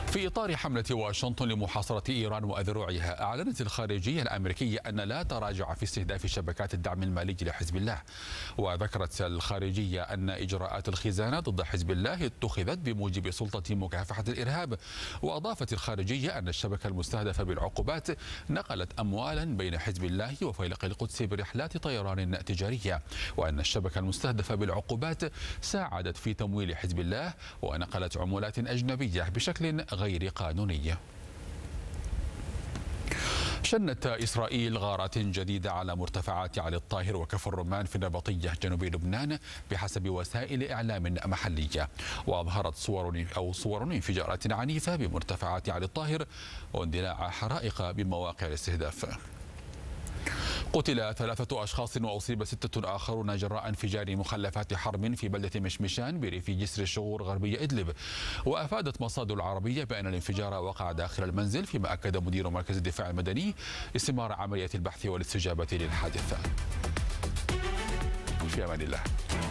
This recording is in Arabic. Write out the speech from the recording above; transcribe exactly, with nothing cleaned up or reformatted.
في إطار حملة واشنطن لمحاصرة إيران وأذرعها، أعلنت الخارجية الأمريكية أن لا تراجع في استهداف شبكات الدعم المالي لحزب الله. وذكرت الخارجية أن إجراءات الخزانة ضد حزب الله اتخذت بموجب سلطة مكافحة الإرهاب. وأضافت الخارجية أن الشبكة المستهدفة بالعقوبات نقلت أموالا بين حزب الله وفيلق القدس برحلات طيران تجارية، وأن الشبكة المستهدفة بالعقوبات ساعدت في تمويل حزب الله ونقلت عمولات أجنبية بشكل غير قانوني. شنت إسرائيل غارات جديدة على مرتفعات علي الطاهر وكفر الرمان في النبطية جنوب لبنان بحسب وسائل إعلام محلية. وأظهرت صور أو صور انفجارات عنيفة بمرتفعات علي الطاهر واندلاع حرائق بمواقع الاستهداف. قتل ثلاثة أشخاص وأصيب ستة آخرون جراء انفجار مخلفات حرب في بلدة مشمشان بريف جسر الشغور غربية إدلب. وأفادت مصادر العربية بأن الانفجار وقع داخل المنزل، فيما أكد مدير مركز الدفاع المدني استمرار عملية البحث والاستجابة للحادث. في أمان الله.